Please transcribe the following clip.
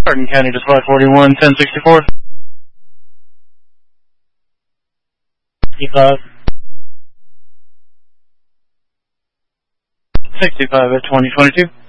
Hardin County to Supply 41, 1064. 65. 65 at 2022.